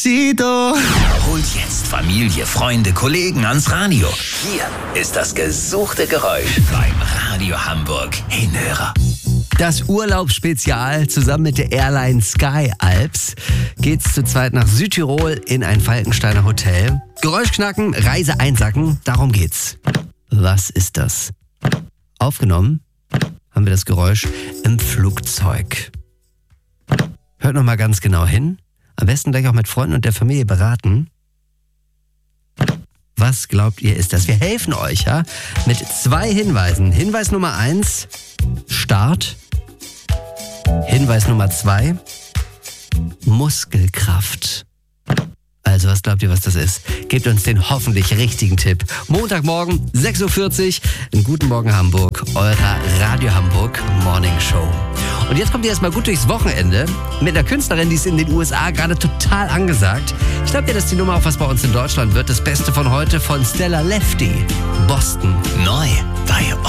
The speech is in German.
Despacito. Holt jetzt Familie, Freunde, Kollegen ans Radio. Hier ist das gesuchte Geräusch beim Radio Hamburg Hinhörer. Das Urlaubsspezial zusammen mit der Airline Sky Alps geht's zu zweit nach Südtirol in ein Falkensteiner Hotel. Geräusch knacken, Reise einsacken, darum geht's. Was ist das? Aufgenommen haben wir das Geräusch im Flugzeug. Hört nochmal ganz genau hin. Am besten gleich auch mit Freunden und der Familie beraten. Was glaubt ihr ist das? Wir helfen euch, ja? Mit 2 Hinweisen. Hinweis Nummer 1, Start. Hinweis Nummer 2, Muskelkraft. Also, was glaubt ihr, was das ist? Gebt uns den hoffentlich richtigen Tipp. Montagmorgen, 6.40 Uhr, in Guten Morgen Hamburg, eurer Radio Hamburg Morning Show. Und jetzt kommt ihr erstmal gut durchs Wochenende mit einer Künstlerin, die ist in den USA gerade total angesagt. Ich glaube ja, dass die Nummer auch was bei uns in Deutschland wird. Das Beste von heute von Stella Lefty, Boston. Neu bei